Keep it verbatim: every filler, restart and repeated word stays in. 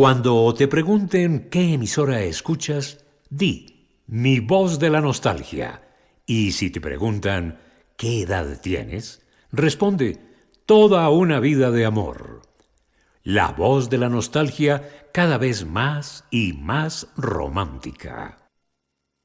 Cuando te pregunten qué emisora escuchas, di Mi Voz de la Nostalgia. Y si te preguntan ¿qué edad tienes?, responde Toda una vida de amor. La Voz de la Nostalgia, cada vez más y más romántica.